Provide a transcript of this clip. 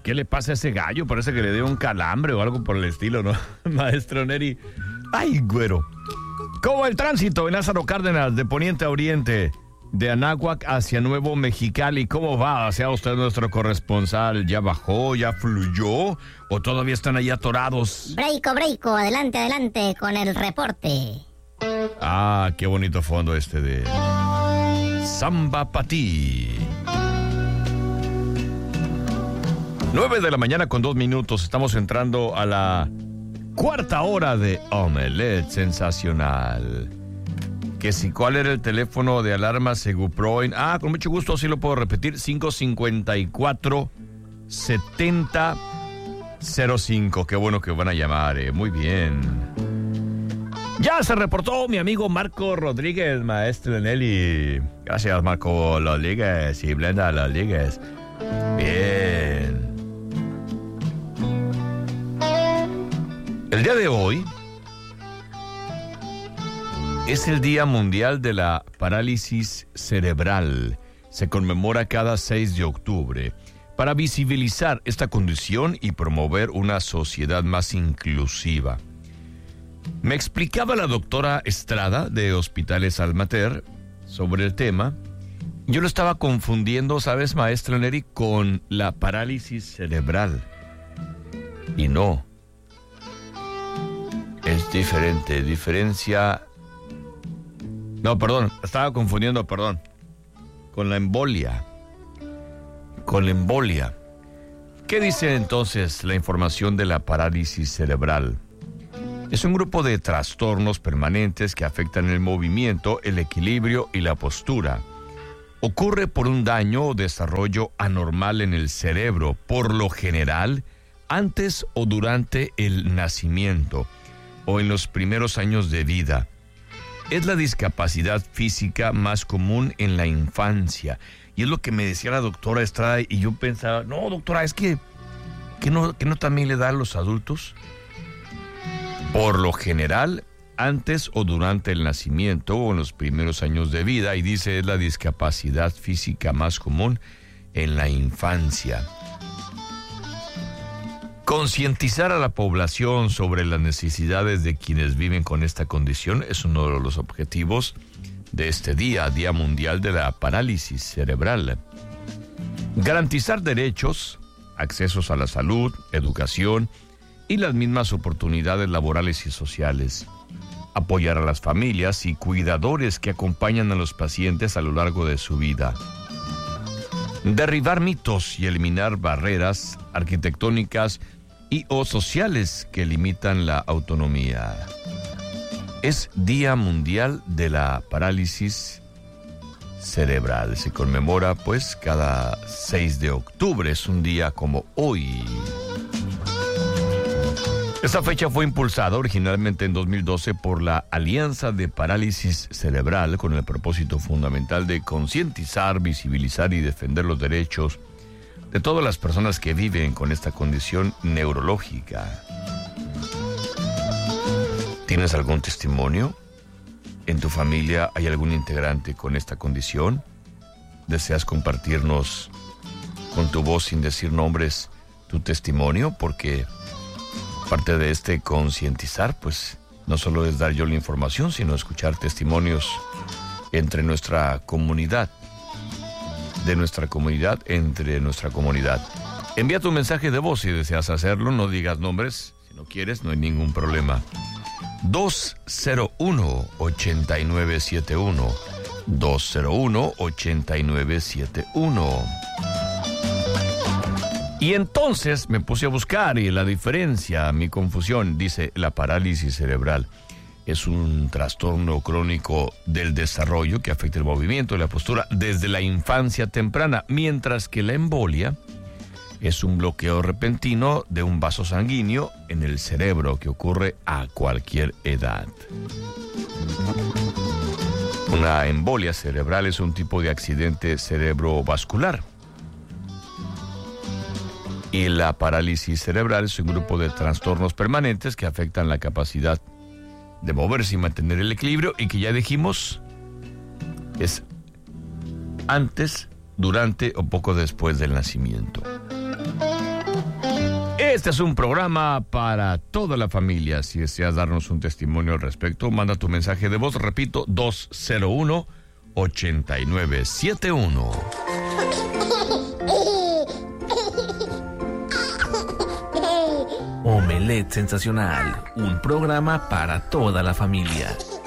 ¿Qué le pasa a ese gallo? Parece que le dio un calambre o algo por el estilo, ¿no? Maestro Neri. ¡Ay, güero! ¿Cómo el tránsito en Lázaro Cárdenas, de poniente a oriente, de Anáhuac hacia Nuevo Mexicali? ¿Cómo va? Sea usted nuestro corresponsal. ¿Ya bajó? ¿Ya fluyó? ¿O todavía están ahí atorados? Breiko, adelante con el reporte. Ah, qué bonito fondo este de Samba Pa' Ti. 9:02 a.m. Estamos entrando a la cuarta hora de Omelette Sensacional. Que si, ¿cuál era el teléfono de alarma Seguproin? Con mucho gusto, sí lo puedo repetir. 554-7005. Qué bueno que van a llamar, muy bien. Ya se reportó mi amigo Marco Rodríguez, maestro Nelly. Gracias, Marco Rodríguez y Blenda Rodríguez. Bien. El día de hoy es el Día Mundial de la Parálisis Cerebral. Se conmemora cada 6 de octubre para visibilizar esta condición y promover una sociedad más inclusiva. Me explicaba la doctora Estrada de Hospitales Almater sobre el tema. Yo lo estaba confundiendo, ¿sabes, maestra Neri?, con la parálisis cerebral. Y no. Es diferente, estaba confundiendo, con la embolia. ¿Qué dice entonces la información de la parálisis cerebral? Es un grupo de trastornos permanentes que afectan el movimiento, el equilibrio y la postura. Ocurre por un daño o desarrollo anormal en el cerebro, por lo general, antes o durante el nacimiento o en los primeros años de vida. Es la discapacidad física más común en la infancia. Y es lo que me decía la doctora Estrada, y yo pensaba, no, doctora, es que no también le da a los adultos. Por lo general, antes o durante el nacimiento o en los primeros años de vida, y dice, es la discapacidad física más común en la infancia. Concientizar a la población sobre las necesidades de quienes viven con esta condición es uno de los objetivos de este Día Mundial de la Parálisis Cerebral. Garantizar derechos, accesos a la salud, educación y las mismas oportunidades laborales y sociales. Apoyar a las familias y cuidadores que acompañan a los pacientes a lo largo de su vida. Derribar mitos y eliminar barreras arquitectónicas y o sociales que limitan la autonomía. Es Día Mundial de la Parálisis Cerebral. Se conmemora, pues, cada 6 de octubre. Es un día como hoy. Esta fecha fue impulsada originalmente en 2012 por la Alianza de Parálisis Cerebral con el propósito fundamental de concientizar, visibilizar y defender los derechos de todas las personas que viven con esta condición neurológica. ¿Tienes algún testimonio? ¿En tu familia hay algún integrante con esta condición? ¿Deseas compartirnos con tu voz, sin decir nombres, tu testimonio? Porque parte de este concientizar, pues, no solo es dar yo la información, sino escuchar testimonios entre nuestra comunidad, de nuestra comunidad, entre nuestra comunidad. Envía tu mensaje de voz si deseas hacerlo, no digas nombres, si no quieres, no hay ningún problema. 201-8971, 201-8971. Y entonces me puse a buscar y la diferencia, mi confusión, dice, la parálisis cerebral es un trastorno crónico del desarrollo que afecta el movimiento y la postura desde la infancia temprana, mientras que la embolia es un bloqueo repentino de un vaso sanguíneo en el cerebro que ocurre a cualquier edad. Una embolia cerebral es un tipo de accidente cerebrovascular. Y la parálisis cerebral es un grupo de trastornos permanentes que afectan la capacidad de moverse y mantener el equilibrio, y que ya dijimos es antes, durante o poco después del nacimiento. Este es un programa para toda la familia. Si deseas darnos un testimonio al respecto, manda tu mensaje de voz, repito, 201-8971. Omelette Sensacional, un programa para toda la familia.